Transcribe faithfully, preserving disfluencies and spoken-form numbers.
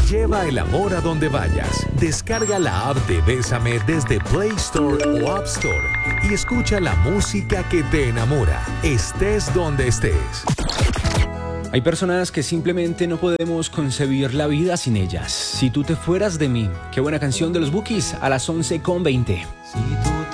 Lleva el amor a donde vayas. Descarga la app de Bésame desde Play Store o App Store y escucha la música que te enamora, estés donde estés. Hay personas que simplemente no podemos concebir la vida sin ellas. Si tú te fueras de mí, qué buena canción de los Bukis a las once con veinte. Si tú